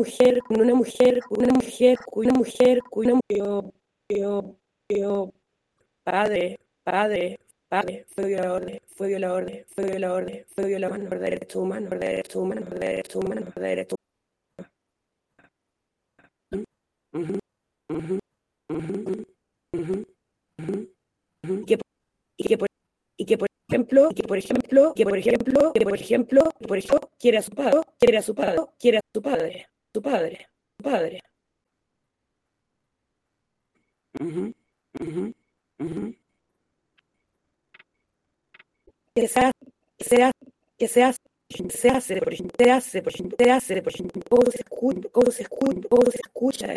padre, fue violador de derechos humanos, Ujú, ujú, ujú, ujú, ujú, ujú. Por ejemplo, su padre. Ujú, ujú, ujú. Que se hace, que se hace, que se hace, por ejemplo, cómo se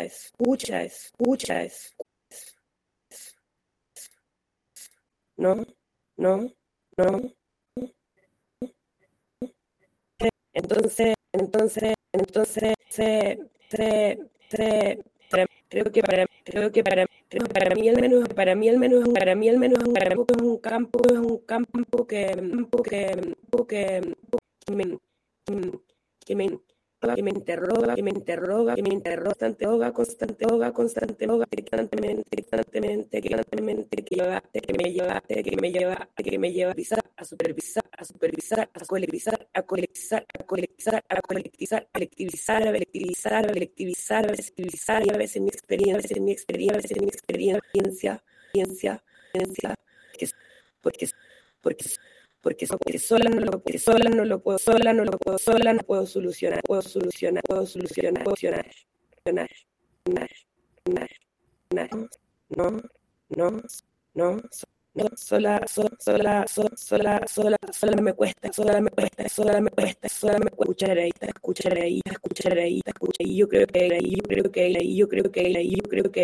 no, no, no. Entonces, creo que para mí es un campo que me, que me, que me lleva a colectivizar, y a veces mi experiencia, ciencia, porque, porque, sola no puedo solucionar, no, no, no, no, sola me cuesta escuchar ahí, yo creo que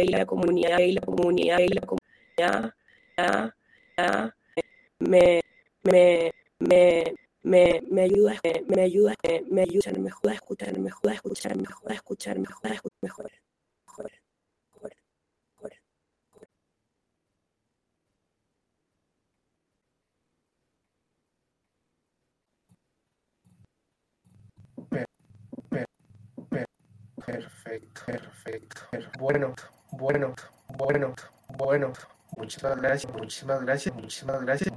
la comunidad ah, ah, me, me, me ayuda, mejor, mejor, mejor, mejor. Perfecto, perfecto. Bueno, bueno, bueno, bueno. Muchísimas gracias, muchísimas gracias, muchísimas gracias,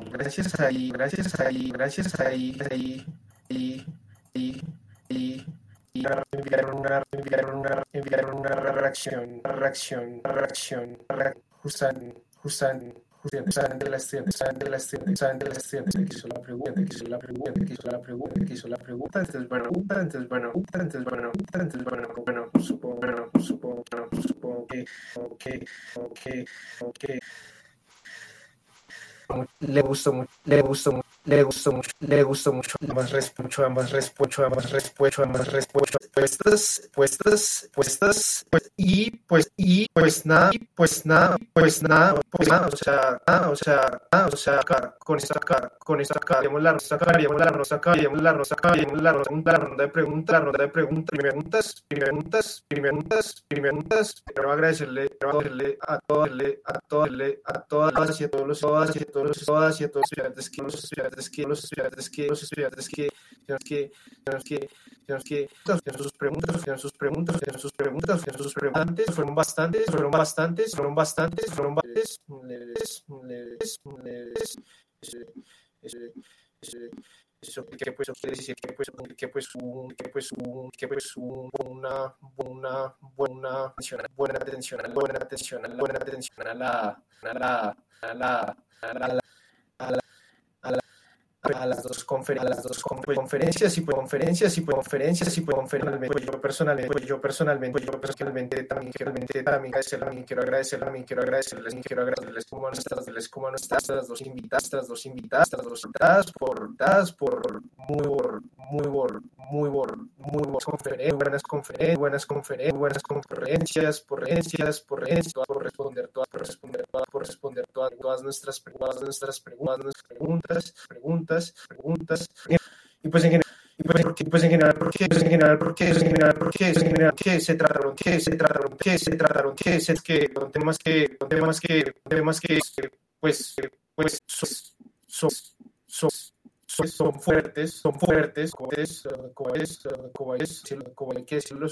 y, y, y, y enviaron una reacción, justamente que hizo la pregunta, supongo que le gustó mucho ambas respuestas con esta ronda de preguntas. Quiero agradecerle a todas y a todos los estudiantes que sus preguntas fueron bastantes. Eso quiere decir que buena atención a las dos conferencias y yo personalmente también quiero agradecerles como a nuestras dos invitadas por muy buenas conferencias, por responder todas nuestras preguntas. Y pues en general, ¿por qué se trataron? Pues, son fuertes, como hay que decirlo,